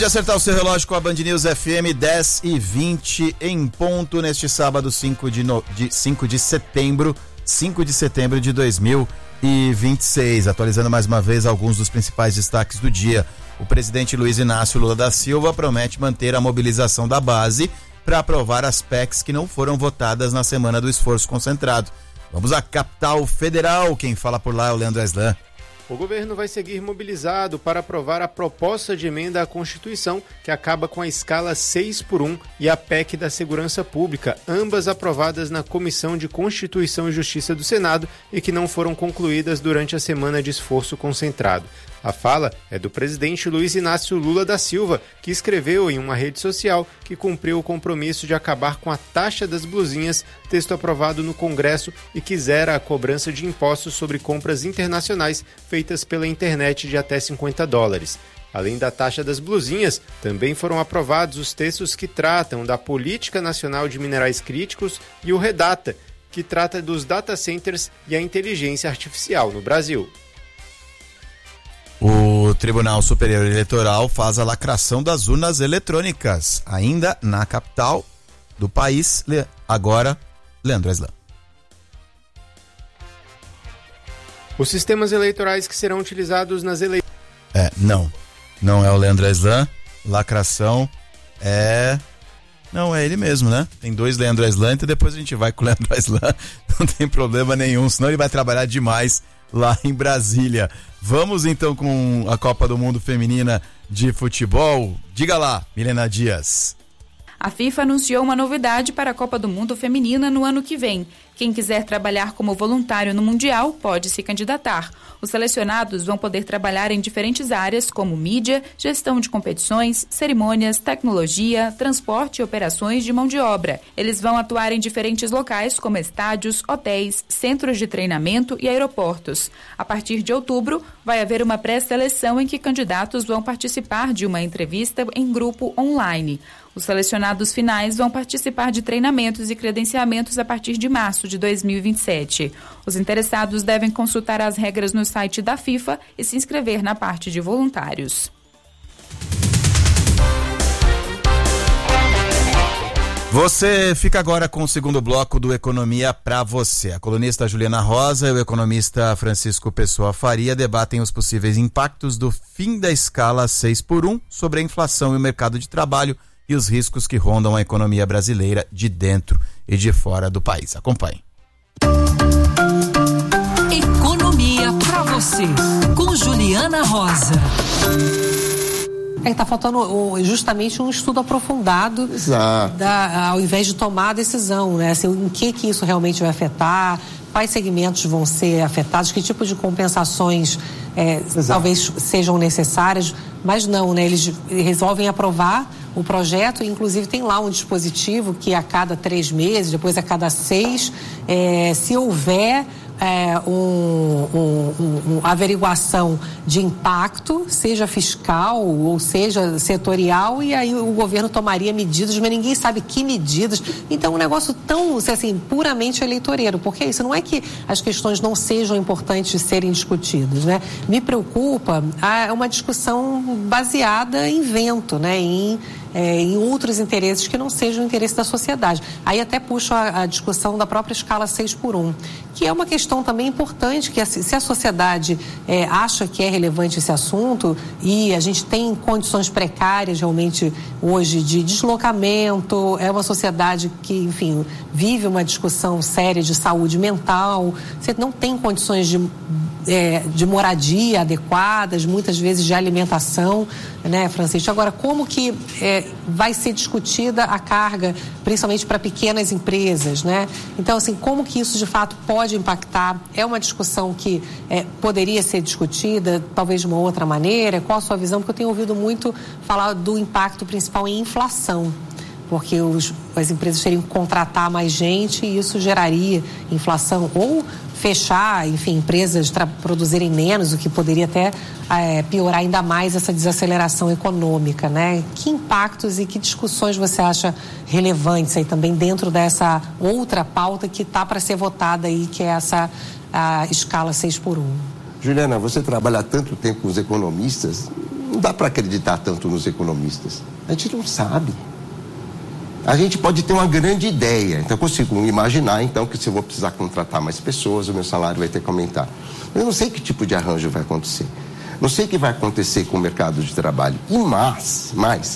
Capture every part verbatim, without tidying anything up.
Pode acertar o seu relógio com a Band News F M, dez e vinte em ponto neste sábado, cinco de, no... de... cinco de setembro, cinco de setembro de dois mil e vinte e seis. Atualizando mais uma vez alguns dos principais destaques do dia. O presidente Luiz Inácio Lula da Silva promete manter a mobilização da base para aprovar as P E Cs que não foram votadas na semana do esforço concentrado. Vamos à capital federal. Quem fala por lá é o Leandro Aslan. O governo vai seguir mobilizado para aprovar a proposta de emenda à Constituição que acaba com a escala seis por um e a P E C da Segurança Pública, ambas aprovadas na Comissão de Constituição e Justiça do Senado e que não foram concluídas durante a semana de esforço concentrado. A fala é do presidente Luiz Inácio Lula da Silva, que escreveu em uma rede social que cumpriu o compromisso de acabar com a taxa das blusinhas, texto aprovado no Congresso, e que zera a cobrança de impostos sobre compras internacionais feitas pela internet de até cinquenta dólares. Além da taxa das blusinhas, também foram aprovados os textos que tratam da Política Nacional de Minerais Críticos e o REDATA, que trata dos data centers e a inteligência artificial no Brasil. O Tribunal Superior Eleitoral faz a lacração das urnas eletrônicas, ainda na capital do país. Agora, Leandro Aslan. Os sistemas eleitorais que serão utilizados nas eleições... É, não. Não é o Leandro Aslan. Lacração é... Não, é ele mesmo, né? Tem dois Leandro Aslan, e depois a gente vai com o Leandro Aslan. Não tem problema nenhum, senão ele vai trabalhar demais lá em Brasília. Vamos então com a Copa do Mundo Feminina de Futebol. Diga lá, Milena Dias. A FIFA anunciou uma novidade para a Copa do Mundo Feminina no ano que vem. Quem quiser trabalhar como voluntário no Mundial pode se candidatar. Os selecionados vão poder trabalhar em diferentes áreas como mídia, gestão de competições, cerimônias, tecnologia, transporte e operações de mão de obra. Eles vão atuar em diferentes locais como estádios, hotéis, centros de treinamento e aeroportos. A partir de outubro, vai haver uma pré-seleção em que candidatos vão participar de uma entrevista em grupo online. Os selecionados finais vão participar de treinamentos e credenciamentos a partir de março de dois mil e vinte e sete. Os interessados devem consultar as regras no site da FIFA e se inscrever na parte de voluntários. Você fica agora com o segundo bloco do Economia para você. A colunista Juliana Rosa e o economista Francisco Pessoa Faria debatem os possíveis impactos do fim da escala seis por um sobre a inflação e o mercado de trabalho e os riscos que rondam a economia brasileira de dentro e de fora do país. Acompanhe. Economia para você, com Juliana Rosa. É que está faltando justamente um estudo aprofundado, da, ao invés de tomar a decisão, né? Assim, em que, que isso realmente vai afetar, quais segmentos vão ser afetados, que tipo de compensações é, talvez sejam necessárias, mas não, né? Eles resolvem aprovar o projeto, inclusive tem lá um dispositivo que a cada três meses, depois a cada seis, é, se houver é, um, um, um, uma averiguação de impacto, seja fiscal ou seja setorial, e aí o governo tomaria medidas, mas ninguém sabe que medidas. Então, um negócio tão, assim, puramente eleitoreiro, porque isso não é que as questões não sejam importantes de serem discutidas, né? Me preocupa a, uma discussão baseada em vento, né? Em É, em outros interesses que não sejam o interesse da sociedade. Aí até puxo a, a discussão da própria escala seis por um, que é uma questão também importante, que se a sociedade é, acha que é relevante esse assunto e a gente tem condições precárias realmente hoje de deslocamento, é uma sociedade que, enfim, vive uma discussão séria de saúde mental, você não tem condições de É, de moradia adequadas, muitas vezes de alimentação, né, Francisco? Agora, como que é, vai ser discutida a carga, principalmente para pequenas empresas, né? Então, assim, como que isso de fato pode impactar? É uma discussão que é, poderia ser discutida, talvez de uma outra maneira? Qual a sua visão? Porque eu tenho ouvido muito falar do impacto principal em inflação, porque os, as empresas teriam que contratar mais gente e isso geraria inflação, ou fechar, enfim, empresas tra- produzirem menos, o que poderia até é, piorar ainda mais essa desaceleração econômica, né? Que impactos e que discussões você acha relevantes aí também dentro dessa outra pauta que está para ser votada aí, que é essa a escala seis por um? Juliana, você trabalha há tanto tempo com os economistas, não dá para acreditar tanto nos economistas. A gente não sabe. A gente pode ter uma grande ideia. Então, eu consigo imaginar, então, que se eu vou precisar contratar mais pessoas, o meu salário vai ter que aumentar. Eu não sei que tipo de arranjo vai acontecer. Não sei o que vai acontecer com o mercado de trabalho. E mais, mais,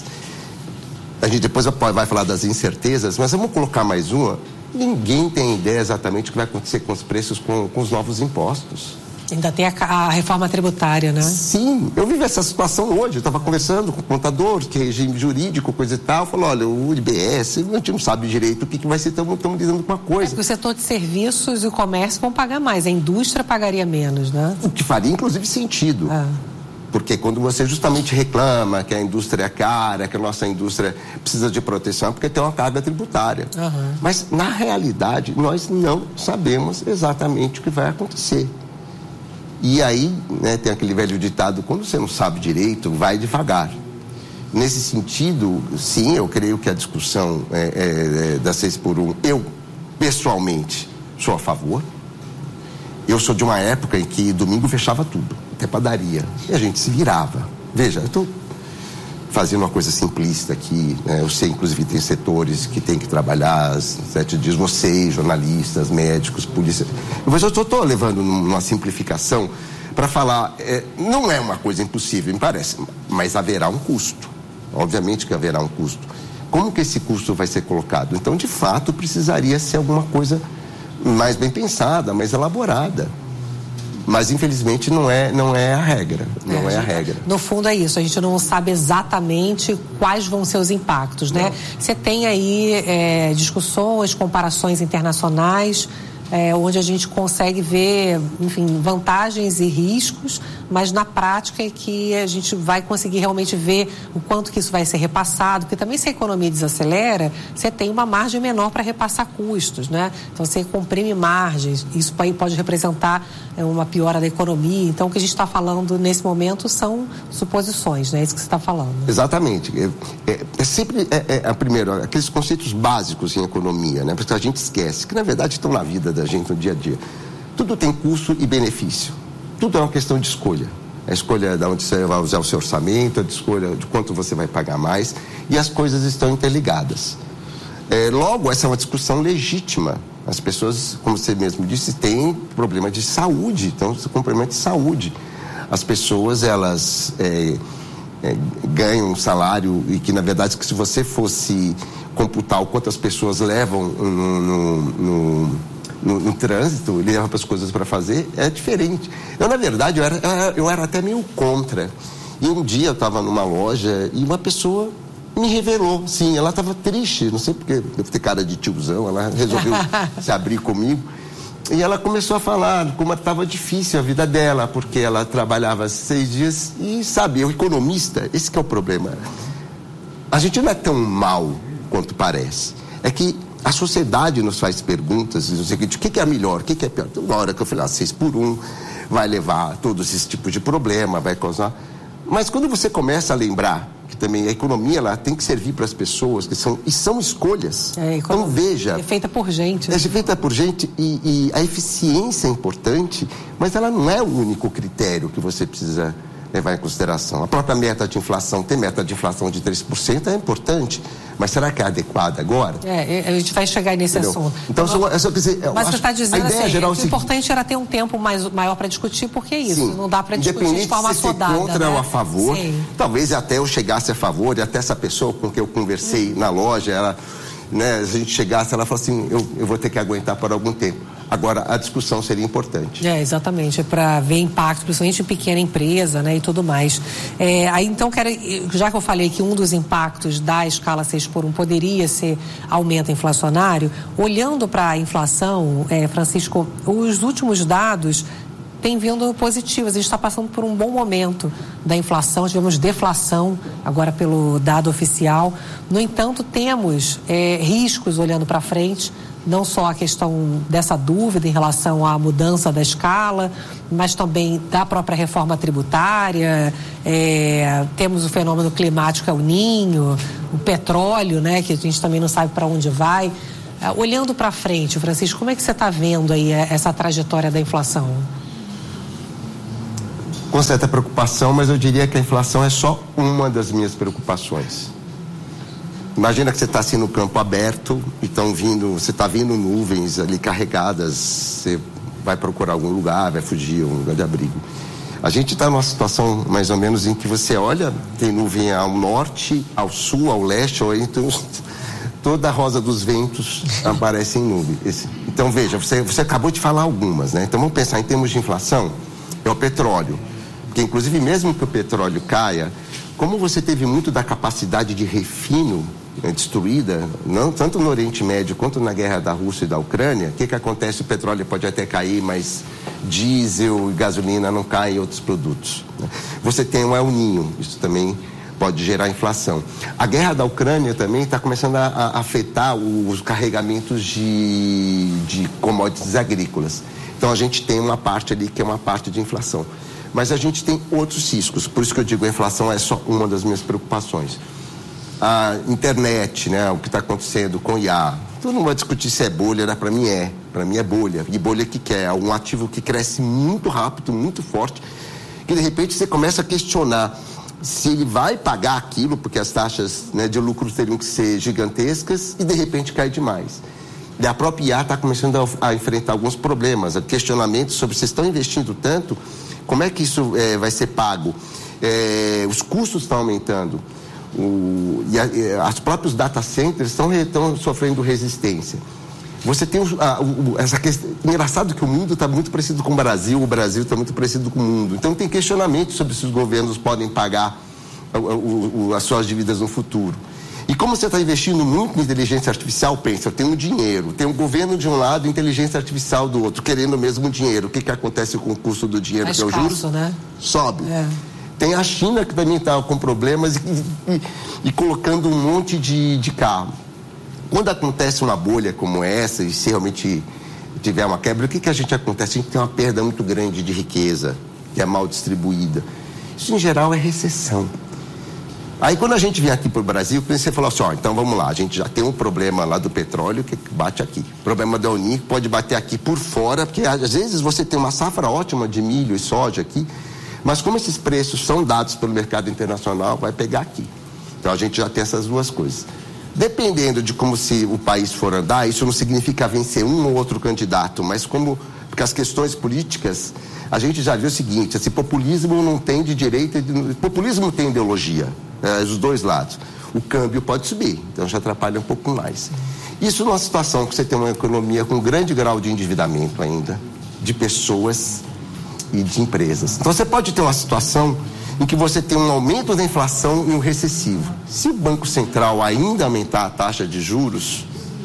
a gente depois vai falar das incertezas, mas vamos colocar mais uma. Ninguém tem ideia exatamente o que vai acontecer com os preços, com, com os novos impostos. Ainda tem a, a reforma tributária, né? Sim, eu vivo essa situação hoje. Eu estava conversando com o contador, que é regime jurídico, coisa e tal. Falou, olha, o I B S, a gente não sabe direito o que, que vai ser, estamos lidando com uma coisa. É que o setor de serviços e o comércio vão pagar mais, a indústria pagaria menos, né? O que faria, inclusive, sentido. Ah. Porque quando você justamente reclama que a indústria é cara, que a nossa indústria precisa de proteção, é porque tem uma carga tributária. Uhum. Mas, na realidade, nós não sabemos exatamente o que vai acontecer. E aí, né, tem aquele velho ditado, quando você não sabe direito, vai devagar. Nesse sentido, sim, eu creio que a discussão é, é, da seis por um, eu, pessoalmente, sou a favor. Eu sou de uma época em que domingo fechava tudo, até padaria, e a gente se virava. Veja, eu estou fazendo uma coisa simplista aqui, né? Eu sei, inclusive, tem setores que tem que trabalhar sete dias, vocês, jornalistas, médicos, polícia. Mas eu estou levando uma simplificação para falar, é, não é uma coisa impossível, me parece, mas haverá um custo. Obviamente que haverá um custo. Como que esse custo vai ser colocado? Então, de fato, precisaria ser alguma coisa mais bem pensada, mais elaborada. Mas, infelizmente, não é, não é a regra. Não é, é a regra. No fundo, é isso. A gente não sabe exatamente quais vão ser os impactos, né? Você tem aí é, discussões, comparações internacionais, é, onde a gente consegue ver, enfim, vantagens e riscos, mas na prática é que a gente vai conseguir realmente ver o quanto que isso vai ser repassado, porque também se a economia desacelera, você tem uma margem menor para repassar custos, né? Então você comprime margens, isso aí pode representar uma piora da economia. Então o que a gente está falando nesse momento são suposições, né? É isso que você está falando. Exatamente. É, é, é sempre, é, é, primeiro, aqueles conceitos básicos em economia, né? Porque a gente esquece, que na verdade estão na vida da gente no dia a dia. Tudo tem custo e benefício. Tudo é uma questão de escolha. A escolha de onde você vai usar o seu orçamento, a escolha de quanto você vai pagar mais, e as coisas estão interligadas. É, logo, essa é uma discussão legítima. As pessoas, como você mesmo disse, têm problema de saúde, então, com problema de saúde. As pessoas, elas é, é, ganham um salário, e que, na verdade, que se você fosse computar o quanto as pessoas levam no... no, no No, no trânsito, ele leva para as coisas para fazer, é diferente. Eu, na verdade, eu era, eu era até meio contra. E um dia eu estava numa loja e uma pessoa me revelou, sim, ela estava triste, não sei porque, deve ter cara de tiozão, ela resolveu se abrir comigo. E ela começou a falar como estava difícil a vida dela, porque ela trabalhava seis dias e, sabe, eu economista, esse que é o problema. A gente não é tão mal quanto parece. É que a sociedade nos faz perguntas, o seguinte, o que é melhor, o que é pior? Então, na hora que eu falei, ah, seis por um, vai levar a todos esses tipos de problema, vai causar... Mas quando você começa a lembrar que também a economia ela tem que servir para as pessoas, que são, e são escolhas. É, então, veja... É feita por gente. É feita por gente e, e a eficiência é importante, mas ela não é o único critério que você precisa levar em consideração. A própria meta de inflação, ter meta de inflação de três por cento é importante, mas será que é adequada agora? É, a gente vai chegar nesse Entendeu? assunto. Então, só, eu só quer dizer, mas você está dizendo assim, geral, o seguinte, importante era ter um tempo mais, maior para discutir, porque é isso, sim, não dá para discutir de forma se assodada. Independente se contra né? ou a favor, sim. Talvez até eu chegasse a favor, e até essa pessoa com quem eu conversei hum. na loja, ela, né, a gente chegasse, ela falou assim, eu, eu vou ter que aguentar por algum tempo. Agora, a discussão seria importante. É, exatamente, é para ver impacto, principalmente em pequena empresa, né, e tudo mais. É, aí, então, quero, já que eu falei que um dos impactos da escala seis por um poderia ser aumento inflacionário, olhando para a inflação, é, Francisco, os últimos dados têm vindo positivos. A gente está passando por um bom momento da inflação, tivemos deflação agora pelo dado oficial. No entanto, temos é, riscos olhando para frente, não só a questão dessa dúvida em relação à mudança da escala, mas também da própria reforma tributária, é, temos o fenômeno climático El Niño, o petróleo, né, que a gente também não sabe para onde vai. É, olhando para frente, Francisco, como é que você está vendo aí essa trajetória da inflação? com certa preocupação, mas eu diria que a inflação é só uma das minhas preocupações. Imagina que você está assim no campo aberto e estão vindo, você está vindo nuvens ali carregadas, você vai procurar algum lugar, vai fugir, um lugar de abrigo. A gente está numa situação mais ou menos em que você olha, tem nuvem ao norte, ao sul, ao leste, ou então toda a rosa dos ventos aparece em nuvem. Esse, então veja, você, você acabou de falar algumas, né? Então vamos pensar em termos de inflação, é o petróleo. Porque inclusive mesmo que o petróleo caia, como você teve muito da capacidade de refino né, destruída, não, tanto no Oriente Médio quanto na guerra da Rússia e da Ucrânia, o que, que acontece? O petróleo pode até cair, mas diesel e gasolina não caem e outros produtos. Né? Você tem um El Niño, isso também pode gerar inflação. A guerra da Ucrânia também está começando a, a afetar os carregamentos de, de commodities agrícolas. Então a gente tem uma parte ali que é uma parte de inflação. Mas a gente tem outros riscos, por isso que eu digo a inflação é só uma das minhas preocupações. A internet, né, o que está acontecendo com I A. Todo mundo vai discutir se é bolha, né? Para mim é. Para mim é bolha. E bolha que quer? É um ativo que cresce muito rápido, muito forte, que de repente você começa a questionar se ele vai pagar aquilo, porque as taxas né, de lucro teriam que ser gigantescas, e de repente cai demais. E a própria I A está começando a, a enfrentar alguns problemas, questionamentos sobre se estão investindo tanto, como é que isso é, vai ser pago? É, os custos estão aumentando. O, e, a, e as próprios data centers estão, estão sofrendo resistência. Você tem a, o, essa questão. Engraçado que o mundo está muito parecido com o Brasil, o Brasil está muito parecido com o mundo. Então tem questionamento sobre se os governos podem pagar o, o, as suas dívidas no futuro. E como você está investindo muito em inteligência artificial, pensa, eu tenho dinheiro, tem um governo de um lado e inteligência artificial do outro, querendo o mesmo dinheiro. O que, que acontece com o custo do dinheiro, mais que é o juros? Né? Sobe. É. Tem a China que também está com problemas e, e, e colocando um monte de, de carro. Quando acontece uma bolha como essa, e se realmente tiver uma quebra, o que, que a gente acontece? A gente tem uma perda muito grande de riqueza, que é mal distribuída. Isso, em geral, é recessão. Aí, quando a gente vem aqui para o Brasil, você falou assim, ó, então vamos lá, a gente já tem um problema lá do petróleo que bate aqui. O problema do El Niño pode bater aqui por fora, porque às vezes você tem uma safra ótima de milho e soja aqui, mas como esses preços são dados pelo mercado internacional, vai pegar aqui. Então, a gente já tem essas duas coisas. Dependendo de como se o país for andar, isso não significa vencer um ou outro candidato, mas como, porque as questões políticas, a gente já viu o seguinte, esse populismo não tem de direita, de, populismo tem ideologia, é, os dois lados. O câmbio pode subir, então já atrapalha um pouco mais. Isso numa situação que você tem uma economia com grande grau de endividamento ainda, de pessoas e de empresas. Então você pode ter uma situação em que você tem um aumento da inflação e um recessivo. Se o Banco Central ainda aumentar a taxa de juros,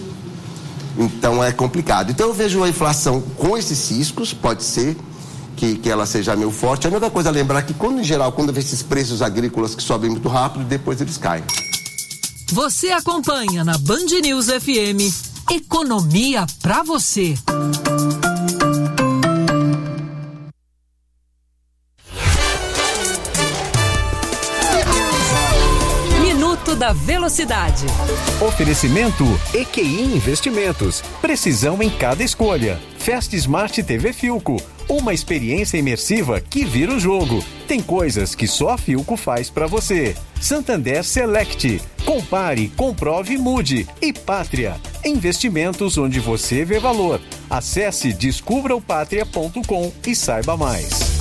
então é complicado. Então eu vejo a inflação com esses riscos, pode ser que, que ela seja meio forte. A única coisa a lembrar é que, quando, em geral, quando vê esses preços agrícolas que sobem muito rápido, depois eles caem. Você acompanha na Band News F M, Economia pra você. Da Velocidade. Oferecimento E Q I Investimentos. Precisão em cada escolha. Fast Smart T V Philco. Uma experiência imersiva que vira o jogo. Tem coisas que só a Philco faz pra você. Santander Select. Compare, comprove e mude. E Pátria. Investimentos onde você vê valor. Acesse descubra o pátria ponto com e saiba mais.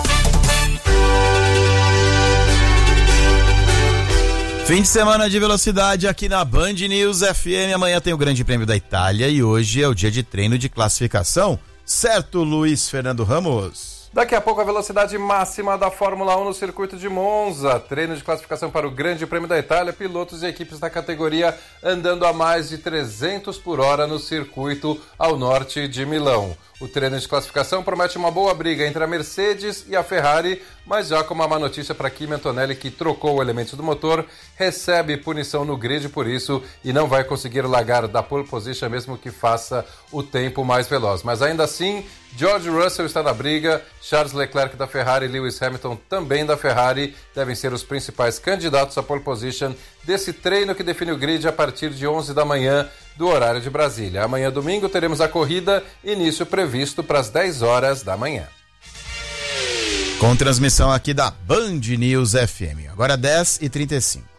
Fim de semana de velocidade aqui na Band News F M. Amanhã tem o Grande Prêmio da Itália e hoje é o dia de treino de classificação. Certo, Luiz Fernando Ramos? Daqui a pouco a velocidade máxima da Fórmula um no circuito de Monza. Treino de classificação para o Grande Prêmio da Itália. Pilotos e equipes da categoria andando a mais de trezentos por hora no circuito ao norte de Milão. O treino de classificação promete uma boa briga entre a Mercedes e a Ferrari, mas já com uma má notícia para Kimi Antonelli, que trocou o elemento do motor, recebe punição no grid por isso e não vai conseguir largar da pole position mesmo que faça o tempo mais veloz. Mas ainda assim, George Russell está na briga, Charles Leclerc da Ferrari e Lewis Hamilton também da Ferrari devem ser os principais candidatos à pole position desse treino que define o grid a partir de onze da manhã do horário de Brasília. Amanhã, domingo, teremos a corrida, início previsto para as dez horas da manhã. Com transmissão aqui da Band News F M. Agora dez e trinta e cinco.